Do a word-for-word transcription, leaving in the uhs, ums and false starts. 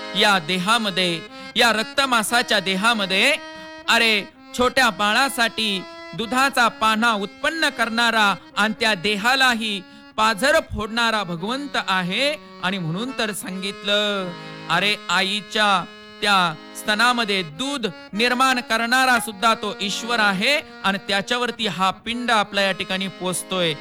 या देहामध्ये, या रक्तमासाच्या देहामध्ये अरे छोट्या बाळासाठी दुधाचा पान्हा उत्पन्न करणारा आणि त्या देहालाही पाझर फोडणारा भगवंत आहे. आणि म्हणून तर सांगितलं, अरे आईच्या त्या स्तनामध्ये दूध निर्माण करणारा सुद्धा तो ईश्वर आहे आणि त्याच्यावरती हा पिंड आपल्या या ठिकाणी पोचतोय.